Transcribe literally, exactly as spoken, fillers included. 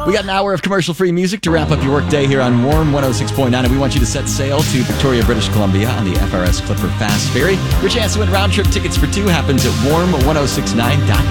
We got an hour of commercial-free music to wrap up your workday here on Warm one oh six point nine, and we want you to set sail to Victoria, British Columbia on the F R S Clipper Fast Ferry. Your chance to win round-trip tickets for two happens at warm ten sixty-nine dot com.